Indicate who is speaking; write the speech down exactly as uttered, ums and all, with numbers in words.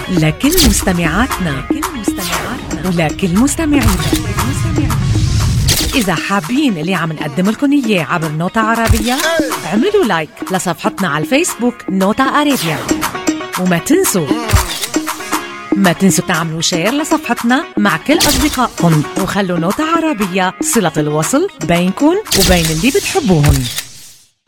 Speaker 1: لكل مستمعاتنا ولكل مستمعينا. إذا حابين اللي عم نقدم لكم إياه عبر نوتا عربية، اعملوا لايك لصفحتنا على الفيسبوك نوتا عربية، وما تنسوا ما تنسوا تعملوا شير لصفحتنا مع كل أصدقائكم، وخلوا نوتا عربية صلة الوصل بينكم وبين اللي بتحبوهم.